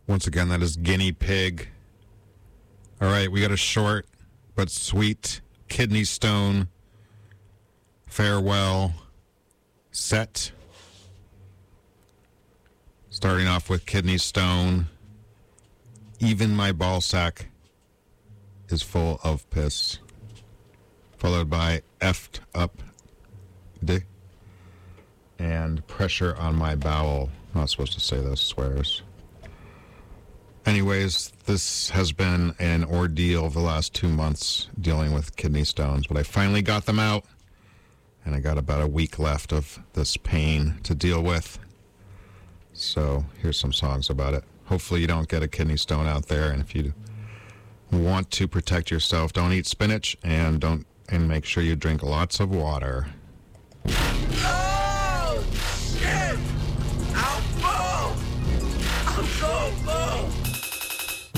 Once again, that is Guinea Pig. All right, we got a short but sweet Kidney Stone Farewell set. Starting off with Kidney Stone. Even my ballsack is full of piss. Followed by effed up dick and pressure on my bowel. I'm not supposed to say those swears. Anyways, this has been an ordeal the last 2 months dealing with kidney stones, but I finally got them out, and I got about a week left of this pain to deal with. So here's some songs about it. Hopefully you don't get a kidney stone out there, and if you want to protect yourself, don't eat spinach and make sure you drink lots of water. Oh, shit! I'm full! I'm so full!